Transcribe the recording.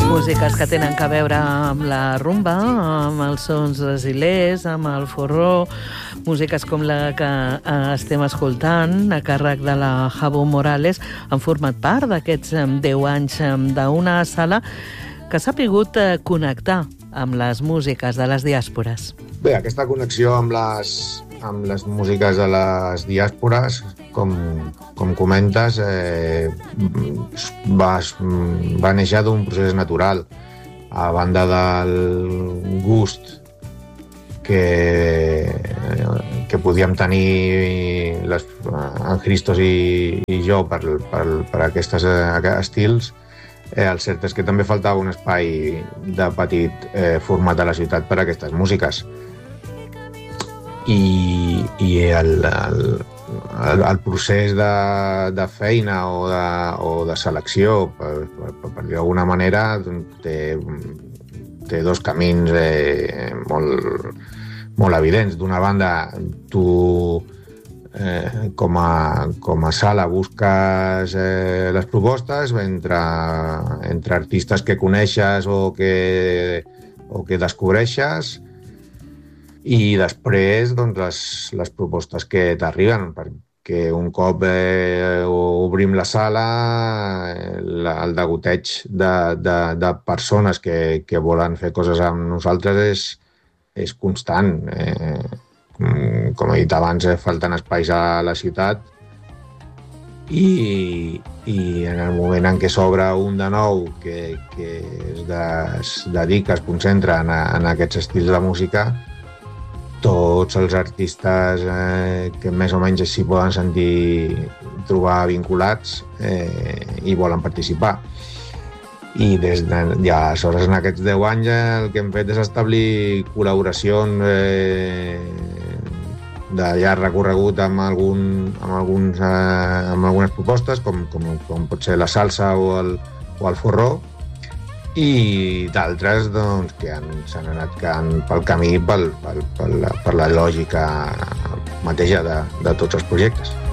Músiques que tenen a veure amb la rumba, amb els sons brasilers, amb el forró, músiques com la que estem escoltant, a càrrec de la Jabo Morales, han format part d'aquests 10 anys d'una sala que s'ha pogut connectar amb les músiques de les diàspores. Bé, aquesta connexió amb les músiques de les diàspores, com comentes, va néixer d'un procés natural, a banda del gust que podíem tenir en Christos i jo per aquests estils. El cert és que també faltava un espai de petit format a la ciutat per a aquestes músiques. I el procés de feina o de selecció, per dir d'alguna manera, té dos camins molt evidents. D'una banda, tu com a sala busques les propostes entre artistes que coneixes o que descobreixes, i després doncs, les propostes que t'arriben, perquè un cop obrim la sala, el degoteig de persones que volen fer coses amb nosaltres és constant. Com he dit abans, falten espais a la ciutat i en el moment en què s'obre un de nou que es dedica, es concentra en aquests estils de música, tots els artistes que més o menys s'hi poden trobar vinculats i volen participar. I aleshores, en aquests 10 anys, el que hem fet és establir col·laboracions de llarg recorregut amb algunes propostes, com pot ser la salsa o el forró, i d'altres doncs, que s'han anat quedant pel camí per la lògica mateixa de tots els projectes.